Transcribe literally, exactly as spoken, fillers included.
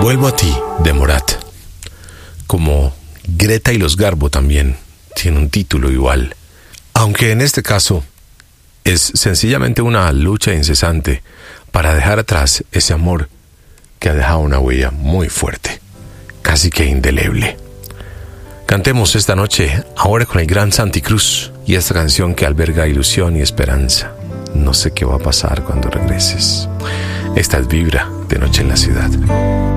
Vuelvo a ti, de Morat. Como Greta y los Garbo también tiene un título igual, aunque en este caso es sencillamente una lucha incesante para dejar atrás ese amor que ha dejado una huella muy fuerte, casi que indeleble. Cantemos esta noche ahora con el gran Santi Cruz y esta canción que alberga ilusión y esperanza. No sé qué va a pasar cuando regreses. Esta es Vibra de Noche en la Ciudad.